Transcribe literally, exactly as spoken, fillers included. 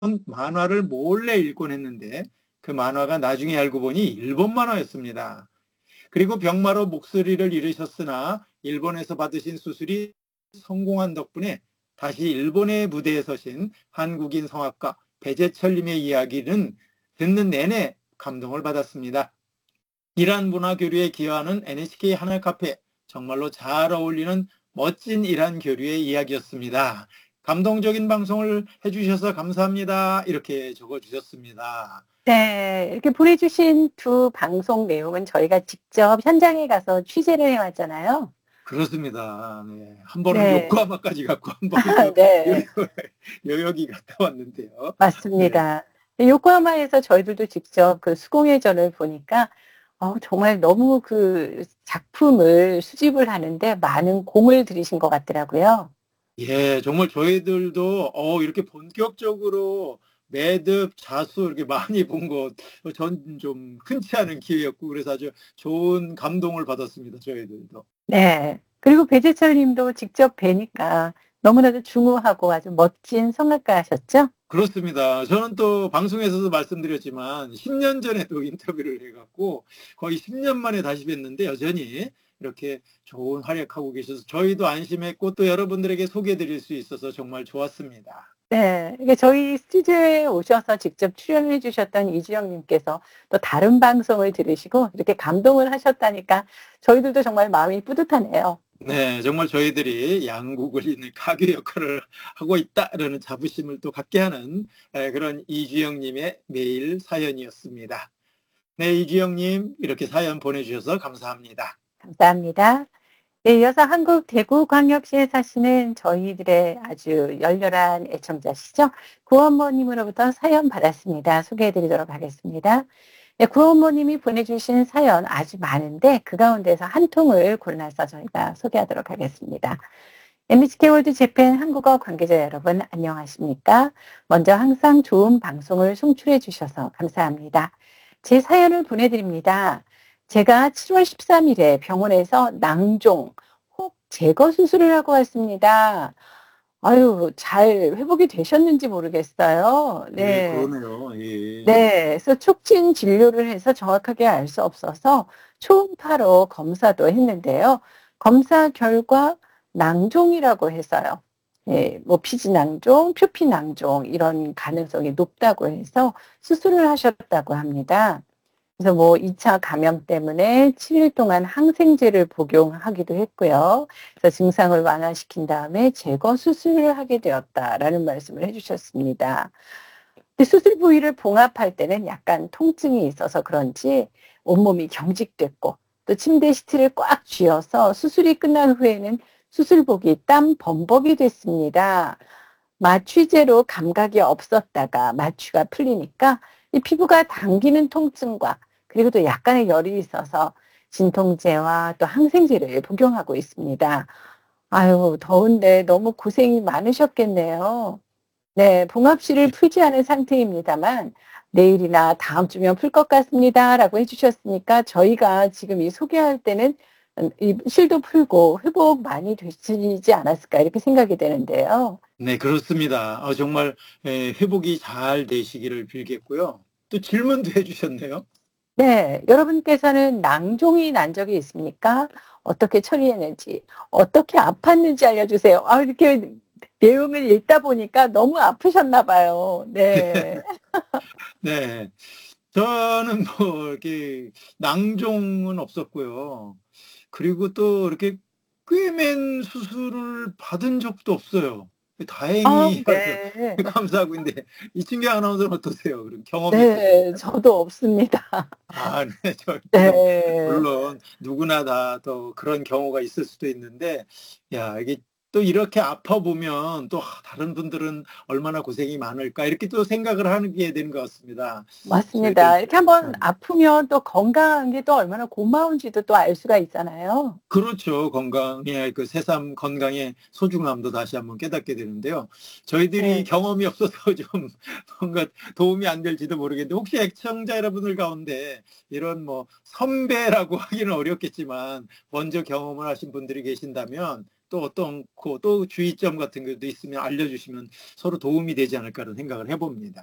만화를 몰래 읽곤 했는데 그 만화가 나중에 알고 보니 일본 만화였습니다. 그리고 병마로 목소리를 잃으셨으나 일본에서 받으신 수술이 성공한 덕분에 다시 일본의 무대에 서신 한국인 성악가 배재철님의 이야기는 듣는 내내 감동을 받았습니다. 이란 문화 교류에 기여하는 엔에이치케이 하늘카페, 정말로 잘 어울리는 멋진 이란 교류의 이야기였습니다. 감동적인 방송을 해주셔서 감사합니다. 이렇게 적어주셨습니다. 네, 이렇게 보내주신 두 방송 내용은 저희가 직접 현장에 가서 취재를 해왔잖아요. 그렇습니다. 네. 한 번은 네, 요코하마까지 갔고 한 번은 또 네, 여역이 갔다 왔는데요. 네. 맞습니다. 요코하마에서 저희들도 직접 그 수공예전을 보니까 어, 정말 너무 그 작품을 수집을 하는데 많은 공을 들이신 것 같더라고요. 예, 정말 저희들도 어, 이렇게 본격적으로 매듭, 자수 이렇게 많이 본 것, 전 좀 흔치 않은 기회였고, 그래서 아주 좋은 감동을 받았습니다, 저희들도. 네. 그리고 배재철 님도 직접 뵈니까 너무나도 중후하고 아주 멋진 성악가셨죠? 그렇습니다. 저는 또 방송에서도 말씀드렸지만 십 년 전에도 인터뷰를 해갖고 거의 십 년 만에 다시 뵀는데 여전히 이렇게 좋은 활약하고 계셔서 저희도 안심했고 또 여러분들에게 소개해드릴 수 있어서 정말 좋았습니다. 네. 이게 저희 스튜디오에 오셔서 직접 출연해 주셨던 이주영 님께서 또 다른 방송을 들으시고 이렇게 감동을 하셨다니까 저희들도 정말 마음이 뿌듯하네요. 네, 정말 저희들이 양국을 잇는 가교 역할을 하고 있다라는 자부심을 또 갖게 하는 그런 이주영님의 메일 사연이었습니다. 네, 이주영님 이렇게 사연 보내주셔서 감사합니다. 감사합니다. 네, 이어서 한국 대구광역시에 사시는 저희들의 아주 열렬한 애청자시죠. 구원모님으로부터 사연 받았습니다. 소개해 드리도록 하겠습니다. 네, 구원모님이 보내주신 사연 아주 많은데 그 가운데서 한 통을 골라서 저희가 소개하도록 하겠습니다. 엠비씨 월드 재팬 한국어 관계자 여러분 안녕하십니까? 먼저 항상 좋은 방송을 송출해 주셔서 감사합니다. 제 사연을 보내드립니다. 제가 칠월 십삼일에 병원에서 낭종, 혹 제거 수술을 하고 왔습니다. 아유, 잘 회복이 되셨는지 모르겠어요. 네, 네. 그러네요. 예. 네. 그래서 촉진 진료를 해서 정확하게 알 수 없어서 초음파로 검사도 했는데요. 검사 결과 낭종이라고 해서요. 예, 뭐 피지낭종, 표피낭종 이런 가능성이 높다고 해서 수술을 하셨다고 합니다. 그래서 뭐 이 차 감염 때문에 칠 일 동안 항생제를 복용하기도 했고요. 그래서 증상을 완화시킨 다음에 제거 수술을 하게 되었다라는 말씀을 해주셨습니다. 근데 수술 부위를 봉합할 때는 약간 통증이 있어서 그런지 온몸이 경직됐고 또 침대 시트를 꽉 쥐어서 수술이 끝난 후에는 수술복이 땀 범벅이 됐습니다. 마취제로 감각이 없었다가 마취가 풀리니까 이 피부가 당기는 통증과 그리고 또 약간의 열이 있어서 진통제와 또 항생제를 복용하고 있습니다. 아유, 더운데 너무 고생이 많으셨겠네요. 네, 봉합실을 풀지 않은 상태입니다만 내일이나 다음 주면 풀 것 같습니다라고 해주셨으니까 저희가 지금 이 소개할 때는 이 실도 풀고 회복 많이 되시지 않았을까 이렇게 생각이 되는데요. 네, 그렇습니다. 어, 정말 에, 회복이 잘 되시기를 빌겠고요. 또 질문도 해주셨네요. 네, 여러분께서는 낭종이 난 적이 있습니까? 어떻게 처리했는지, 어떻게 아팠는지 알려주세요. 아, 이렇게 내용을 읽다 보니까 너무 아프셨나 봐요. 네. 네, 저는 뭐 이렇게 낭종은 없었고요. 그리고 또 이렇게 꿰맨 수술을 받은 적도 없어요. 아, 다행히 아주 네. 감사하고 있는데 이춘경 아나운서는 어떠세요? 그런 경험이 네, 있으신가요? 저도 없습니다. 아, 네, 저희도 네. 물론 누구나 다 또 그런 경우가 있을 수도 있는데, 야, 이게 또 이렇게 아파 보면 또 아, 다른 분들은 얼마나 고생이 많을까 이렇게 또 생각을 하게 되는 것 같습니다. 저희들 맞습니다. 이렇게 한번 참 아프면 또 건강한 게 또 얼마나 고마운지도 또 알 수가 있잖아요. 그렇죠. 건강의 그 새삼 건강의 소중함도 다시 한번 깨닫게 되는데요. 저희들이 네. 경험이 없어서 좀 뭔가 도움이 안 될지도 모르겠는데 혹시 애청자 여러분들 가운데 이런 뭐 선배라고 하기는 어렵겠지만 먼저 경험을 하신 분들이 계신다면 또 어떤 또 주의점 같은 것도 있으면 알려주시면 서로 도움이 되지 않을까 하는 생각을 해봅니다.